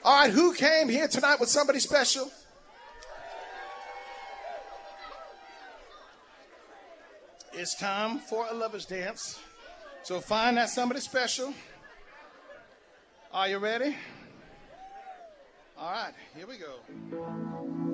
All right, who came here tonight with somebody special? It's time for a lover's dance. So find that somebody special. Are you ready? All right, here we go.